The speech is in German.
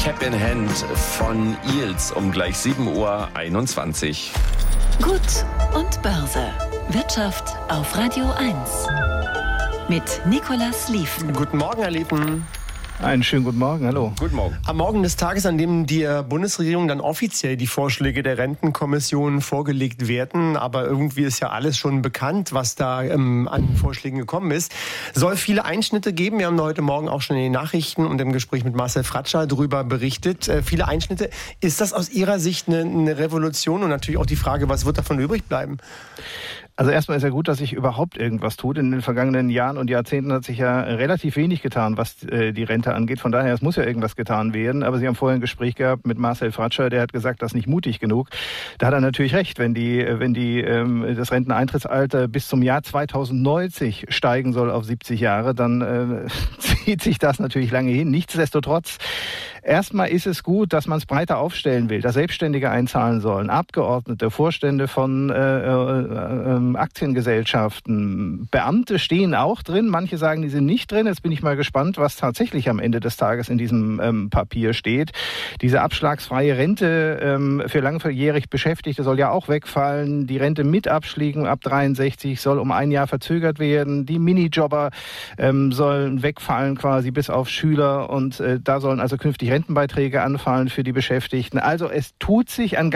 Cap in Hand von Eels um gleich 7:21 Uhr. Gut und Börse. Wirtschaft auf Radio 1. Mit Nicolas Lieven. Guten Morgen, Herr Lieven. Einen schönen guten Morgen, hallo. Guten Morgen. Am Morgen des Tages, an dem die Bundesregierung dann offiziell die Vorschläge der Rentenkommission vorgelegt werden, aber irgendwie ist ja alles schon bekannt, was da an Vorschlägen gekommen ist, soll viele Einschnitte geben. Wir haben heute Morgen auch schon in den Nachrichten und im Gespräch mit Marcel Fratscher darüber berichtet. Viele Einschnitte. Ist das aus Ihrer Sicht eine Revolution? Und natürlich auch die Frage, was wird davon übrig bleiben? Also erstmal ist ja gut, dass sich überhaupt irgendwas tut. In den vergangenen Jahren und Jahrzehnten hat sich ja relativ wenig getan, was die Rente angeht. Von daher, es muss ja irgendwas getan werden. Aber Sie haben vorher ein Gespräch gehabt mit Marcel Fratscher, der hat gesagt, das ist nicht mutig genug. Da hat er natürlich recht, wenn das Renteneintrittsalter bis zum Jahr 2090 steigen soll auf 70 Jahre, dann zieht sich das natürlich lange hin. Nichtsdestotrotz, erstmal ist es gut, dass man es breiter aufstellen will, dass Selbstständige einzahlen sollen, Abgeordnete, Vorstände von Aktiengesellschaften, Beamte stehen auch drin. Manche sagen, die sind nicht drin. Jetzt bin ich mal gespannt, was tatsächlich am Ende des Tages in diesem Papier steht. Diese abschlagsfreie Rente für langjährig Beschäftigte soll ja auch wegfallen. Die Rente mit Abschlägen ab 63 soll um ein Jahr verzögert werden. Die Minijobber sollen wegfallen quasi bis auf Schüler und da sollen also künftig Rentenbeiträge anfallen für die Beschäftigten. Also es tut sich an